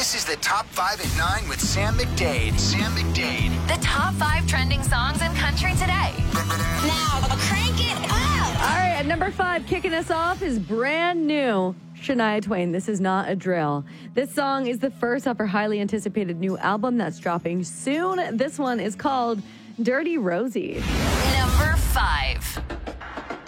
This is the Top 5 at 9 with Sam McDade. Sam McDade. The top 5 trending songs in country today. Now, crank it up. All right, at number 5, kicking us off is brand new Shania Twain. This is not a drill. This song is the first off her highly anticipated new album that's dropping soon. This one is called Dirty Rosie. Number 5.